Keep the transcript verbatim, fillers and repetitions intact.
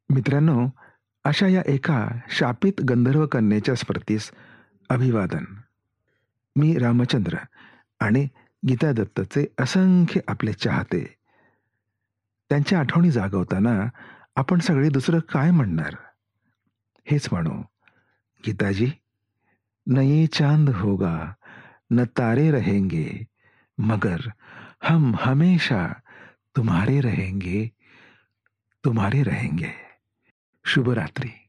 मित्रांनो, अशा या एका शापित गंधर्व कन्येच्या स्मृतीस अभिवादन. मी रामचंद्र आणि गीता दत्तचे असंख्य आपले चाहते. त्यांच्या आठवणी जागवताना आपण सगळे दुसरं काय म्हणणार? हेच म्हणू, गीताजी, न ये चांद होगा, न तारे रहेंगे, मगर हम हमेशा तुम्हारे रहेंगे, तुम्हारे रहेंगे. शुभरात्री.